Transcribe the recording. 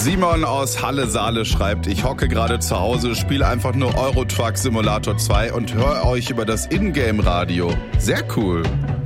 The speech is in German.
Simon aus Halle-Saale schreibt, ich hocke gerade zu Hause, spiele einfach nur Euro Truck Simulator 2 und höre euch über das Ingame-Radio. Sehr cool.